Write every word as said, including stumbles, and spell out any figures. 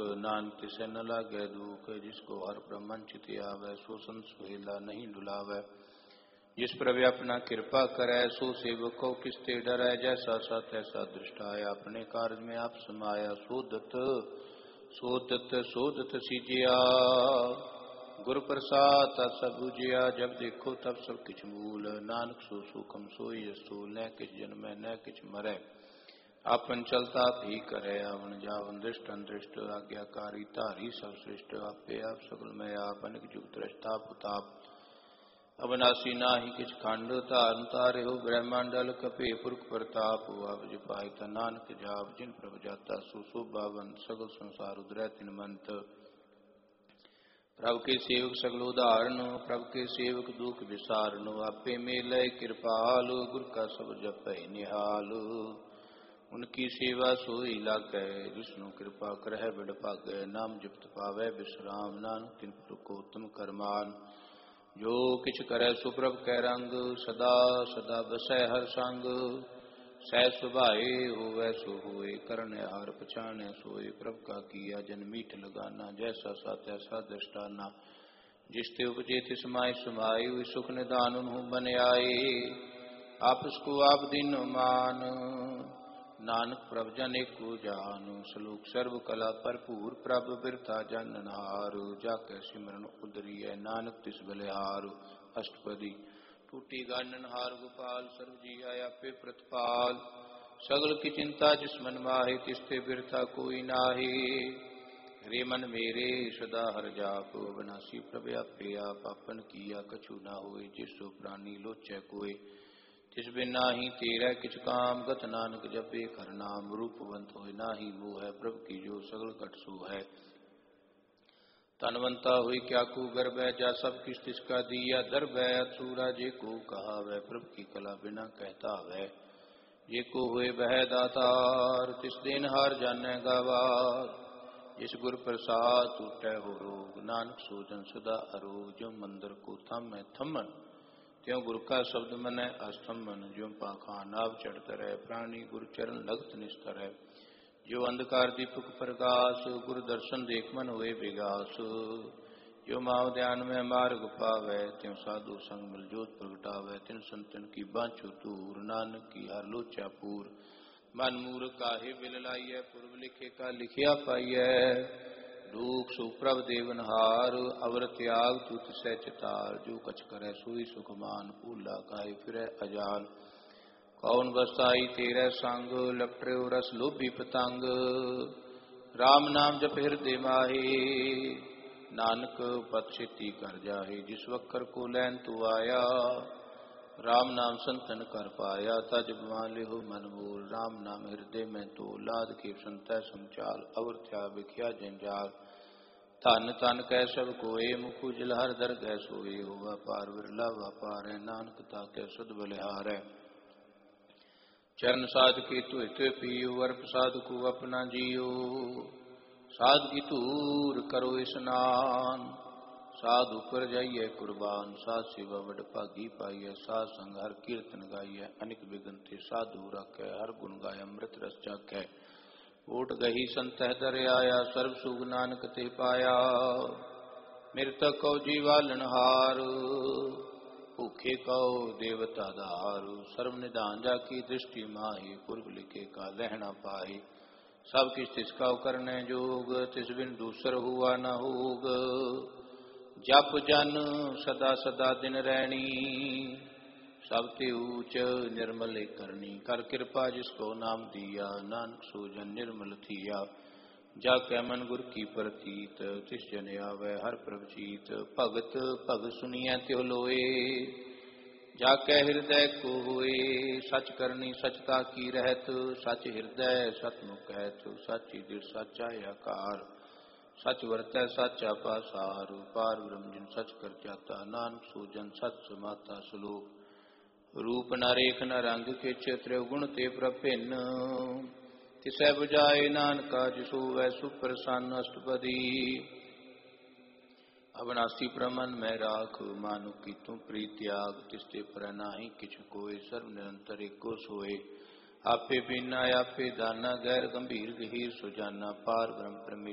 नानक तिसै न लागै दुख। जिसको हर ब्रह्मन चित आवै सो संत सुहेला नहीं डुलावै। जिस पर व्यापना कृपा करै सो सेवक को किसते डरै। जैसा सा तैसा दृष्टाया अपने कार्य में आप समाया। सोदत सोदत सोदत सीजिया गुर प्रसाद सब बुझिया। जब देखो तब सब किछ मूल नानक सो सुखम सोई असूल। न किछ जन्मै न किछ मरै आपन चलता भी करे। अवन जावन दृष्ट अंदृष्ट आज्ञाकारी धारी सब सृष्ट। आपे आप सगल में आप अनिक जुग दृष्टा पुताप। अविनाशी नाहि किछ खंड धारन तारे हो ब्रह्मांडल कपे पुरख प्रताप। आप जपाय नानक जाप जिन प्रभ जाता सो शोभावंत। सगल संसार उदरै तिन मंत। प्रभ के सेवक सगल उदाहरण प्रभ के सेवक दुख विसारण। आपे मेलै कृपाल गुर का सब जपै निहाल। उनकी सेवा सोई लागै विष्णु कृपा करह बिड भागै। नाम जपत पावै विश्राम नानक तिन पुरख उत्तम करमान। जो किछ करे सो प्रभ कै रंग सदा सदा बसै हर संग। सह सुभाए होवै सो होए करने हार पछाने सोए। प्रभ का किया जन मीठ लगाना जैसा सा तैसा दृष्टाना। जिस ते उपजे तिस माय समाये हुई सुख निदान उन्हु बन आए। आपस को आप दीन मान नानक प्रभ जन एको जान। सलोक सर्व कला भरपूर प्रभ बिरथा जाननहार। जाकै सिमरन उदरिय नानक तिस बलिहार। अष्टपदी टूटी गाननहार गोपाल सर्व जी आया पे प्रतिपाल। सगल की चिंता जिस मन माहे तिसते बिरथा कोई नाहे। रे मन मेरे सदा हर जाप अविनाशी प्रभ आपे आप। आपन किया कछु ना होए जिसो प्राणी लोचै कोय। तिस बिन नाही तेरै किछ काम गत नानक जपे हर नाम। रूपवंत होय नाही मोह है प्रभ की जो सगल घट सो है। तनवंता हुई क्या को गर्भ है जा सब किस तिसका दिया दर्भ है। अछूरा जे को कहा वह प्रभ की कला बिना कहता वह। जे को हुए वह दातार तिस दिन हार जाने गवार। जिस गुर प्रसाद टूटै हो रोग नानक सोजन सदा अरोग। जो मंदिर को थम है थमन त्यों गुरु का शब्द मनै अस्तंभन। जो पाखान नाव चढ़त रहे प्राणी गुरु चरण लगत निस्तर है। जो अंधकार दीपक प्रकाश गुरु दर्शन देख मन हुए विगास। जो माव ध्यान में मार्ग पावै त्यों साधु संग मिल जोत प्रगटावै। तिन संतन की बांछो दूर नानक की हर लोचा पूर। मन मूर काहे बिल लाइय पूर्व लिखे का लिखिया पाइय। दुख सुख प्रभ देवनहार अवर त्याग तुत सह चितार। जो कछ करे सोई सुखमान भूला काहे फिरै अजान। कौन बसाई तेरे संग लपटे रस लोभी पतंग। राम नाम जप हृदय माहे नानक पत छेती कर जाहे। जिस वक्कर को लैन तू आया राम नाम संतन कर पाया। तज मान लेहो मन मूल राम नाम हृदय में तो। लाद के संतै संचाल अवर थ्या विख्या जंजाल। धन तन कै सब कोय मुख उजल हर दर गै सोए। होवा पार विरला वापार है नानक ताके सद बलिहार है। चरण साध के तुय तुय पियो वर प्रसाद को अपना जियो। साध की तूर करो स्नान साधु पर जाइए कुर्बान। साध सेवा बड़ भागी पाइय साध संग हर कीर्तन गाइय। अनिक विघ्न ते साधु रखै हर गुण गाय अमृत रस चाखै। ओट गही संत दर आया सर्व सुख नानक ते पाया। मृतक कौ जीवालन हार भूखे कौ देवता धार। सर्व निधान जाकी दृष्टि माही पूर्व लिखे का लहना पाही। सब किस तिसका करने जोग तिस बिन दूसर हुआ न होग। जप जन सदा सदा दिन रैनी सब ते ऊच निर्मल करनी। कर कृपा जिसको नाम दिया नानक सो जन निर्मल थिया। जाकै मन गुर की प्रतीत तिस जन आवे हर प्रभ चीत। भगत भगत सुनिया त्यो लोए जाकै हृदय को होए। सच करनी सचता की रहत सच हृदय सतमुख कहत। साची दिल साचा आकार सच वरतै साचा पासार। पार ब्रह्म जिन सच कर जाता नानक सो जन सच समाता। श्लोक रूप न रेख न रंग किच त्रिगुण ते प्रभिन्न। तिसै बुझाए नानका जिसो वै सुप्रसन्न। अष्टपदी अविनाशी प्रमन में राख मानु की तुम प्रीत त्याग। तिसते पर नाही किछ कोय सर्व निरंतर एको सोए। आपे बिना आपे दाना गैर गंभीर गहीर सुजाना। पार ब्रह्म